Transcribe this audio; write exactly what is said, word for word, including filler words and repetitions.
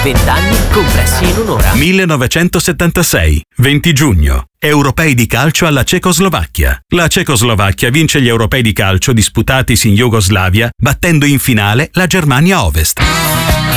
vent'anni compressi in un'ora. millenovecentosettantasei, venti giugno. Europei di calcio alla Cecoslovacchia. La Cecoslovacchia vince gli europei di calcio disputatisi in Jugoslavia, battendo in finale la Germania Ovest.